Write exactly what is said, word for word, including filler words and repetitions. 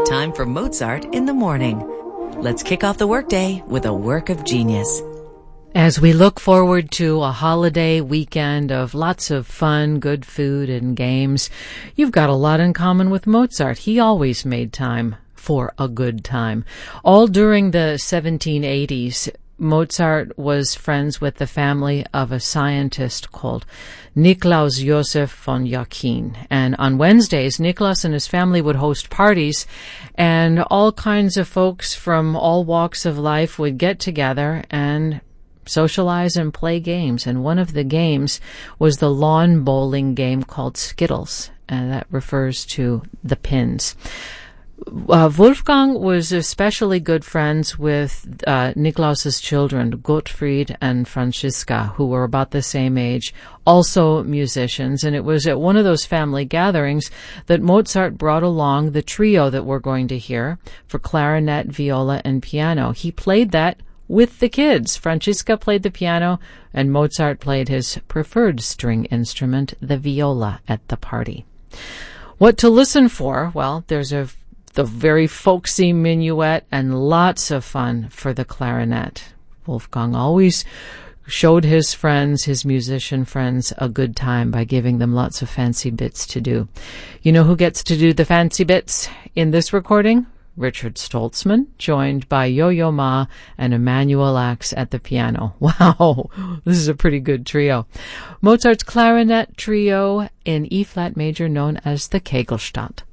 time for Mozart in the morning. Let's kick off the workday with a work of genius. As we look forward to a holiday weekend of lots of fun, good food, and games, you've got a lot in common with Mozart. He always made time for a good time. All during the seventeen eighties, Mozart was friends with the family of a scientist called Niklaus Joseph von Jacquin. And on Wednesdays, Niklaus and his family would host parties, and all kinds of folks from all walks of life would get together and socialize and play games. And one of the games was the lawn bowling game called Skittles, and that refers to the pins. Uh, Wolfgang was especially good friends with uh, Niklaus's children, Gottfried and Franziska, who were about the same age, also musicians. And it was at one of those family gatherings that Mozart brought along the trio that we're going to hear for clarinet, viola, and piano. He played that with the kids. Franziska played the piano, and Mozart played his preferred string instrument, the viola, at the party. What to listen for? Well, there's a the very folksy minuet and lots of fun for the clarinet. Wolfgang always showed his friends, his musician friends, a good time by giving them lots of fancy bits to do. You know who gets to do the fancy bits in this recording? Richard Stoltzman, joined by Yo-Yo Ma and Emanuel Ax at the piano. Wow, this is a pretty good trio. Mozart's clarinet trio in E-flat major, known as the Kegelstatt.